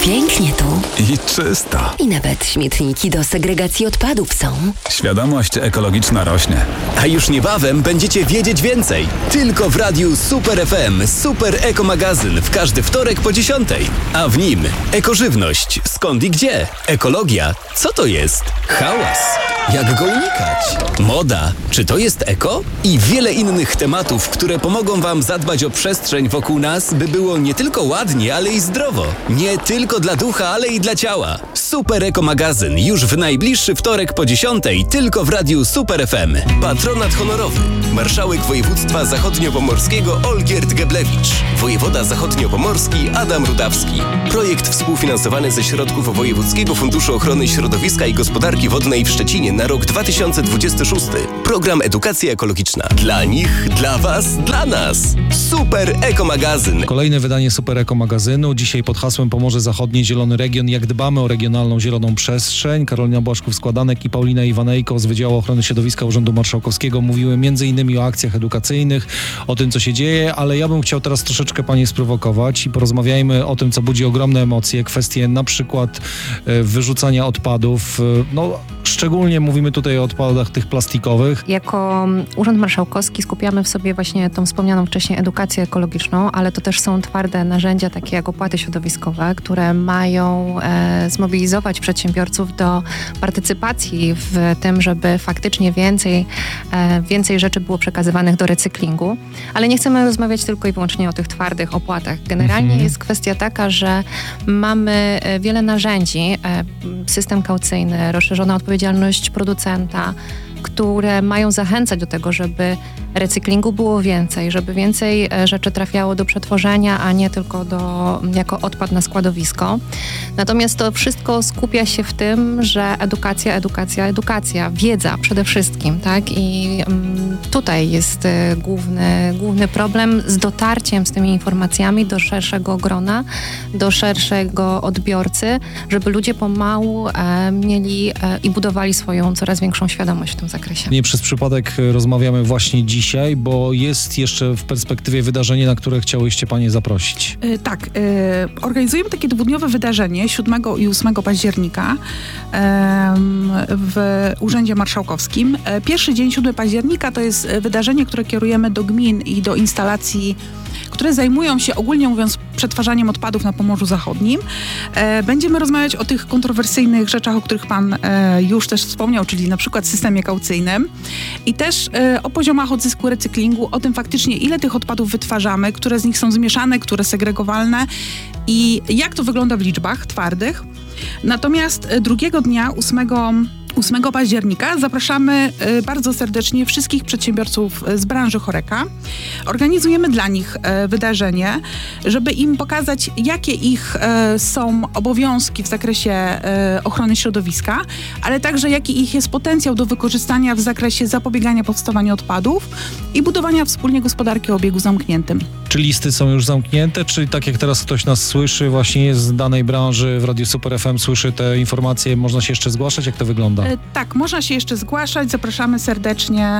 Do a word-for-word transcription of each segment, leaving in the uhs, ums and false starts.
Pięknie tu. I czysto. I nawet śmietniki do segregacji odpadów są. Świadomość ekologiczna rośnie. A już niebawem będziecie wiedzieć więcej. Tylko w radiu Super F M Super Eko Magazyn w każdy wtorek po dziesiątej. A w nim ekożywność. Skąd i gdzie? Ekologia. Co to jest? Hałas. Jak go unikać? Moda. Czy to jest eko? I wiele innych tematów, które pomogą Wam zadbać o przestrzeń wokół nas, by było nie tylko ładnie, ale i zdrowo. Nie tylko dla ducha, ale i dla ciała. Super Eko Magazyn już w najbliższy wtorek po dziesiątej tylko w radiu Super F M. Patronat honorowy. Marszałek województwa zachodniopomorskiego Olgierd Geblewicz. Wojewoda zachodniopomorski Adam Rudawski. Projekt współfinansowany ze środków Wojewódzkiego Funduszu Ochrony Środowiska i Gospodarki Wodnej w Szczecinie na rok dwa tysiące dwudziesty szósty. Program Edukacja Ekologiczna. Dla nich, dla Was, dla nas. Super Eko Magazyn. Kolejne wydanie Super Eko Magazynu. Dzisiaj pod hasłem Pomorze Zachodnie, Zielony Region. Jak dbamy o regionalną zieloną przestrzeń. Karolina Błaszków-Składanek i Paulina Iwanejko z Wydziału Ochrony Środowiska Urzędu Marszałkowskiego mówiły między innymi o akcjach edukacyjnych, o tym, co się dzieje, ale ja bym chciał teraz troszeczkę Panie sprowokować i porozmawiajmy o tym, co budzi ogromne emocje. Kwestie na przykład e, wyrzucania odpadów. E, no, szczególnie mówimy tutaj o odpadach tych plastikowych. Jako Urząd Marszałkowski skupiamy w sobie właśnie tą wspomnianą wcześniej edukację ekologiczną, ale to też są twarde narzędzia, takie jak opłaty środowiskowe, które mają e, zmobilizować przedsiębiorców do partycypacji w tym, żeby faktycznie więcej, e, więcej rzeczy było przekazywanych do recyklingu. Ale nie chcemy rozmawiać tylko i wyłącznie o tych twardych opłatach. Generalnie mhm. jest kwestia taka, że mamy wiele narzędzi, e, system kaucyjny, rozszerzona odpowiedzialność producenta, które mają zachęcać do tego, żeby recyklingu było więcej, żeby więcej rzeczy trafiało do przetworzenia, a nie tylko do, jako odpad na składowisko. Natomiast to wszystko skupia się w tym, że edukacja, edukacja, edukacja, wiedza przede wszystkim, tak? I um, tutaj jest y, główny, główny problem z dotarciem z tymi informacjami do szerszego grona, do szerszego odbiorcy, żeby ludzie pomału e, mieli e, i budowali swoją coraz większą świadomość w tym zakresie. Nie przez przypadek rozmawiamy właśnie dzisiaj, bo jest jeszcze w perspektywie wydarzenie, na które chciałyście Panie zaprosić. Yy, tak, yy, organizujemy takie dwudniowe wydarzenie siódmego i ósmego października yy, w Urzędzie Marszałkowskim. Yy, pierwszy dzień, siódmego października, to jest wydarzenie, które kierujemy do gmin i do instalacji, które zajmują się, ogólnie mówiąc, przetwarzaniem odpadów na Pomorzu Zachodnim. E, będziemy rozmawiać o tych kontrowersyjnych rzeczach, o których Pan e, już też wspomniał, czyli na przykład systemie kaucyjnym i też e, o poziomach odzysku recyklingu, o tym faktycznie, ile tych odpadów wytwarzamy, które z nich są zmieszane, które segregowalne i jak to wygląda w liczbach twardych. Natomiast drugiego dnia, ósmego października, zapraszamy y, bardzo serdecznie wszystkich przedsiębiorców z branży Horeca. Organizujemy dla nich y, wydarzenie, żeby im pokazać, jakie ich y, są obowiązki w zakresie y, ochrony środowiska, ale także jaki ich jest potencjał do wykorzystania w zakresie zapobiegania powstawaniu odpadów i budowania wspólnie gospodarki o obiegu zamkniętym. Czy listy są już zamknięte, czy tak jak teraz ktoś nas słyszy, właśnie jest z danej branży w Radiu Super F M, słyszy te informacje, można się jeszcze zgłaszać? Jak to wygląda? E, tak, można się jeszcze zgłaszać, zapraszamy serdecznie,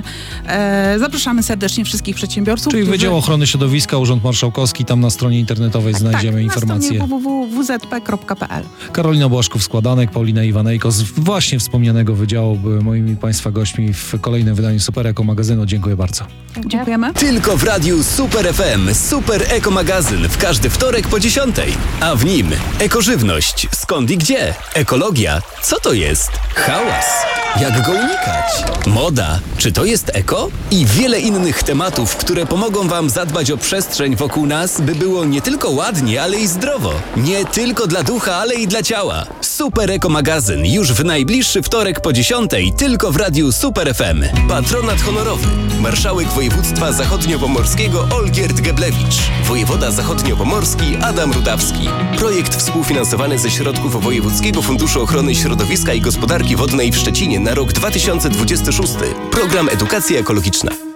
e, zapraszamy serdecznie wszystkich przedsiębiorców. Czyli którzy... Wydział Ochrony Środowiska, Urząd Marszałkowski, tam na stronie internetowej tak, znajdziemy tak, informacje. na stronie w w w w z p kropka p l. Karolina Błaszków-Składanek, Paulina Iwanejko z właśnie wspomnianego wydziału były moimi Państwa gośćmi w kolejnym wydaniu Super Eko Magazynu. Dziękuję bardzo. Dziękujemy. Tylko w radiu Super F M Super Eko Magazyn w każdy wtorek po dziesiątej. A w nim ekożywność. Skąd i gdzie? Ekologia. Co to jest? Hałas. Jak go unikać? Moda. Czy to jest eko? I wiele innych tematów, które pomogą Wam zadbać o przestrzeń wokół nas, by było nie tylko ładnie, ale i zdrowo. Nie tylko dla ducha, ale i dla ciała. Super Eko Magazyn już w najbliższy wtorek po dziesiątej tylko w radiu Super F M. Patronat honorowy. Marszałek województwa zachodniopomorskiego Olgierd Geblewicz. Wojewoda zachodniopomorski Adam Rudawski. Projekt współfinansowany ze środków Wojewódzkiego Funduszu Ochrony Środowiska i Gospodarki Wodnej w Szczecinie na rok dwa tysiące dwudziesty szósty. Program Edukacja Ekologiczna.